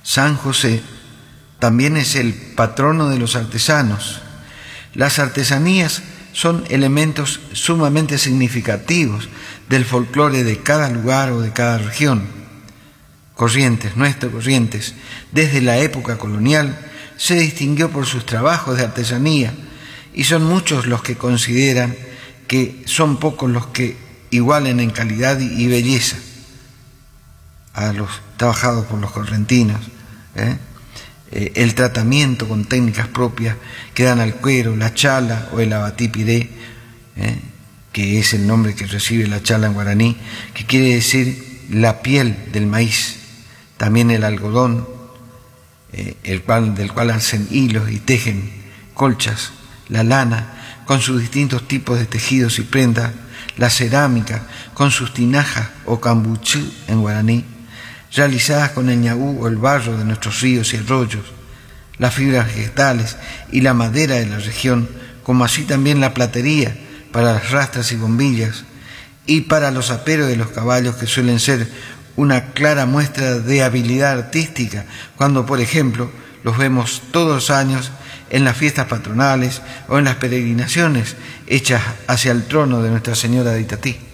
San José también es el patrono de los artesanos. Las artesanías son elementos sumamente significativos del folclore de cada lugar o de cada región. Corrientes, nuestro Corrientes, desde la época colonial, se distinguió por sus trabajos de artesanía, y son muchos los que consideran que son pocos los que igualen en calidad y belleza a los trabajados por los correntinos. El tratamiento con técnicas propias que dan al cuero, la chala o el abatí-piré, que es el nombre que recibe la chala en guaraní, que quiere decir la piel del maíz. También el algodón, del cual hacen hilos y tejen colchas, la lana con sus distintos tipos de tejidos y prendas, la cerámica con sus tinajas o cambuchú en guaraní, realizadas con el ñabú o el barro de nuestros ríos y arroyos, las fibras vegetales y la madera de la región, como así también la platería para las rastras y bombillas, y para los aperos de los caballos, que suelen ser una clara muestra de habilidad artística, cuando, por ejemplo, los vemos todos los años en las fiestas patronales o en las peregrinaciones hechas hacia el trono de Nuestra Señora de Itatí.